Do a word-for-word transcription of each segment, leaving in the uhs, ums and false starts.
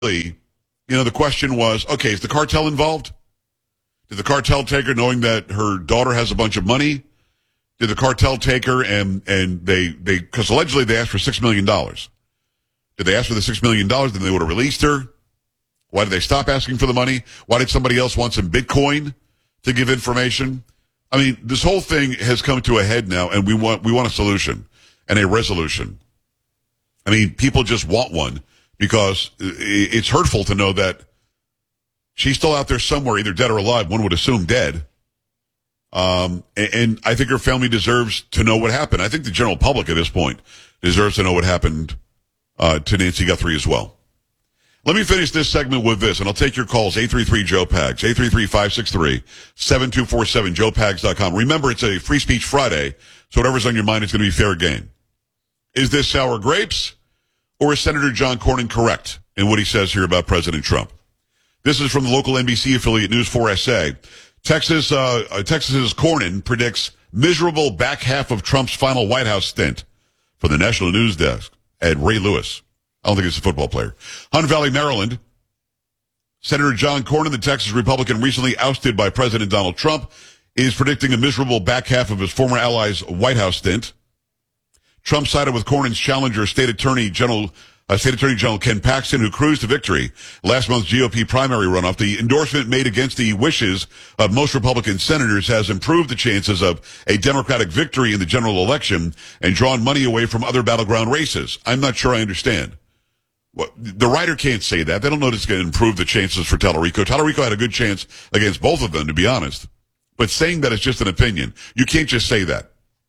you know, the question was, okay, is the cartel involved? Did the cartel take her knowing that her daughter has a bunch of money? Did the cartel take her and, and they, they, because allegedly they asked for six million dollars. Did they ask for the six million dollars? Then they would have released her. Why did they stop asking for the money? Why did somebody else want some Bitcoin to give information? I mean, this whole thing has come to a head now, and we want, we want a solution and a resolution. I mean, people just want one because it's hurtful to know that she's still out there somewhere, either dead or alive. One would assume dead. Um, and, and I think her family deserves to know what happened. I think the general public at this point deserves to know what happened uh, to Nancy Guthrie as well. Let me finish this segment with this, and I'll take your calls, eight three three, Joe Pags, eight three three, five six three, seven two four seven, joe pags dot com. Remember, it's a Free Speech Friday, so whatever's on your mind is going to be fair game. Is this sour grapes, or is Senator John Cornyn correct in what he says here about President Trump? This is from the local N B C affiliate News four S A. Texas, uh, Texas's Cornyn predicts miserable back half of Trump's final White House stint. For the National News Desk, at Ray Lewis. I don't think he's a football player. Hunt Valley, Maryland. Senator John Cornyn, the Texas Republican recently ousted by President Donald Trump, is predicting a miserable back half of his former ally's White House stint. Trump sided with Cornyn's challenger, State Attorney General, uh, State Attorney General Ken Paxton, who cruised to victory last month's G O P primary runoff. The endorsement made against the wishes of most Republican senators has improved the chances of a Democratic victory in the general election and drawn money away from other battleground races. I'm not sure I understand. Well, the writer can't say that. They don't know it's going to improve the chances for Tallarico. Tallarico had a good chance against both of them, to be honest. But saying that is just an opinion. You can't just say that.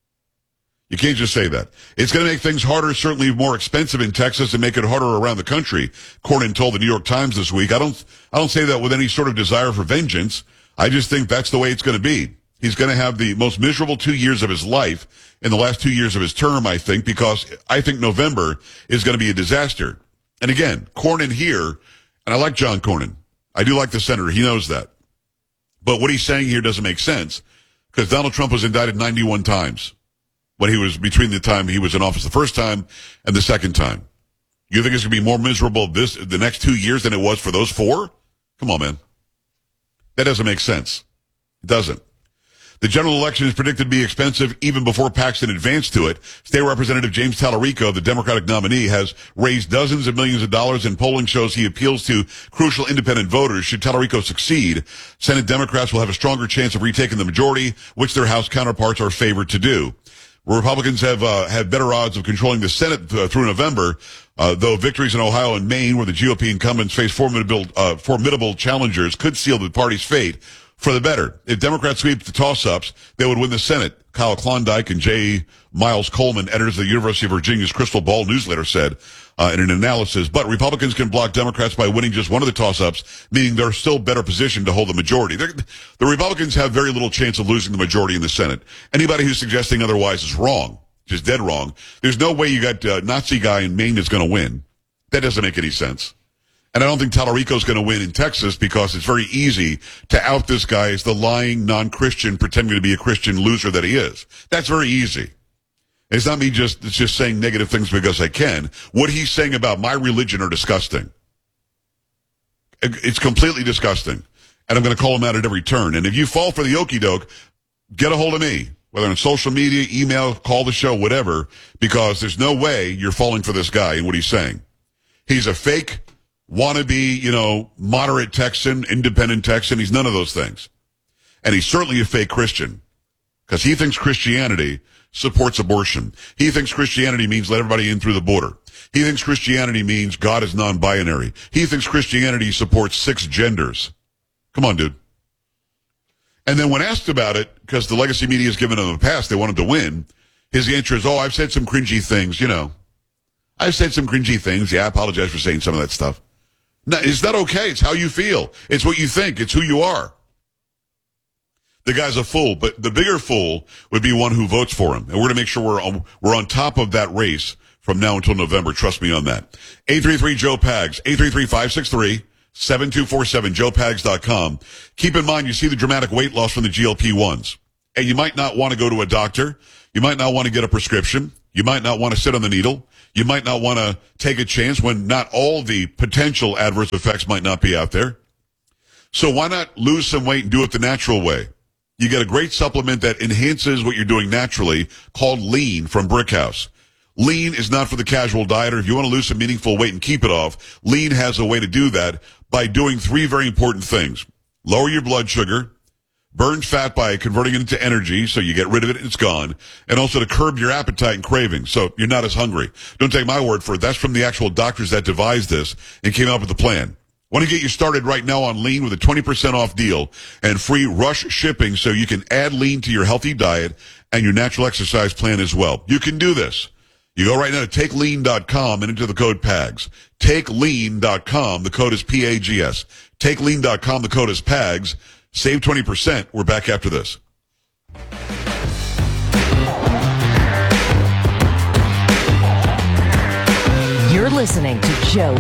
You can't just say that. It's going to make things harder, certainly more expensive in Texas, and make it harder around the country, Cornyn told the New York Times this week. I don't, I don't say that with any sort of desire for vengeance. I just think that's the way it's going to be. He's going to have the most miserable two years of his life in the last two years of his term, I think, because I think November is going to be a disaster. And again, Cornyn here, and I like John Cornyn. I do like the senator. He knows that. But what he's saying here doesn't make sense because Donald Trump was indicted ninety-one times when he was between the time he was in office the first time and the second time. You think it's going to be more miserable this the next two years than it was for those four? Come on, man. That doesn't make sense. It doesn't. The general election is predicted to be expensive even before Paxton advanced to it. State Representative James Tallarico, the Democratic nominee, has raised dozens of millions of dollars, and polling shows he appeals to crucial independent voters. Should Tallarico succeed, Senate Democrats will have a stronger chance of retaking the majority, which their House counterparts are favored to do. Republicans have uh, have better odds of controlling the Senate uh, through November, uh, though victories in Ohio and Maine, where the G O P incumbents face formidable uh, formidable challengers, could seal the party's fate for the better. If Democrats sweep the toss-ups, they would win the Senate. Kyle Klondike and J. Miles Coleman, editors of the University of Virginia's Crystal Ball newsletter, said uh, in an analysis, but Republicans can block Democrats by winning just one of the toss-ups, meaning they're still better positioned to hold the majority. They're, the Republicans have very little chance of losing the majority in the Senate. Anybody who's suggesting otherwise is wrong, just dead wrong. There's no way you got a Nazi guy in Maine that's going to win. That doesn't make any sense. And I don't think Tallarico's going to win in Texas because it's very easy to out this guy as the lying non-Christian pretending to be a Christian loser that he is. That's very easy. It's not me just, it's just saying negative things because I can. What he's saying about my religion are disgusting. It's completely disgusting. And I'm going to call him out at every turn. And if you fall for the okie doke, get a hold of me, whether on social media, email, call the show, whatever, because there's no way you're falling for this guy and what he's saying. He's a fake wannabe, you know, moderate Texan, independent Texan. He's none of those things. And he's certainly a fake Christian because he thinks Christianity supports abortion. He thinks Christianity means let everybody in through the border. He thinks Christianity means God is non-binary. He thinks Christianity supports six genders. Come on, dude. And then when asked about it, because the legacy media has given him a pass, they wanted to win, his answer is, oh, I've said some cringy things, you know. I've said some cringy things. Yeah, I apologize for saying some of that stuff. No, it's not okay. It's how you feel. It's what you think. It's who you are. The guy's a fool, but the bigger fool would be one who votes for him. And we're going to make sure we're on, we're on top of that race from now until November. Trust me on that. eight three three, Joe Pags, eight three three, five six three, seven two four seven, joe pags dot com. Keep in mind, you see the dramatic weight loss from the G L P ones. and you might not want to go to a doctor. You might not want to get a prescription. You might not want to sit on the needle. You might not want to take a chance when not all the potential adverse effects might not be out there. So why not lose some weight and do it the natural way? You get a great supplement that enhances what you're doing naturally called Lean from Brickhouse. Lean is not for the casual dieter. If you want to lose some meaningful weight and keep it off, Lean has a way to do that by doing three very important things. Lower your blood sugar, burn fat by converting it into energy so you get rid of it and it's gone, and also to curb your appetite and cravings so you're not as hungry. Don't take my word for it. That's from the actual doctors that devised this and came up with the plan. Want to get you started right now on Lean with a twenty percent off deal and free rush shipping so you can add Lean to your healthy diet and your natural exercise plan as well. You can do this. You go right now to take lean dot com and enter the code P A G S. take lean dot com, the code is P A G S. take lean dot com, the code is P A G S. Save twenty percent. We're back after this. You're listening to Joe